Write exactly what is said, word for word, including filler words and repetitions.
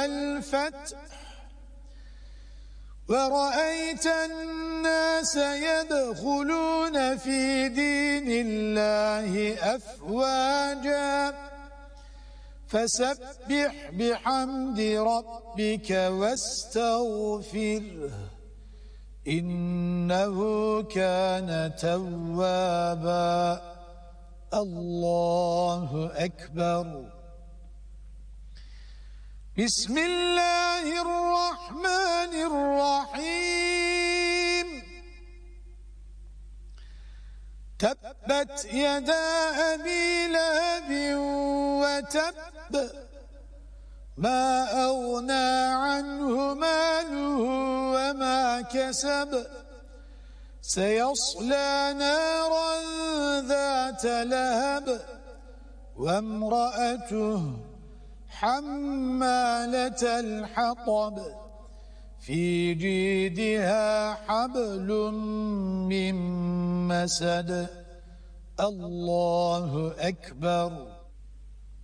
والفتح ورأيت الناس يدخلون في دين الله أفواجا فسبح بحمد ربك واستغفره إنه كان توابا. الله أكبر. بسم الله الرحمن الرحيم. تبت يدا أبي لهب وتب ما أغنى عنه ماله وما كسب سيصلى نارا ذات لهب وامرأته حمالة الحطب في جيدها حبل من مسد. الله أكبر.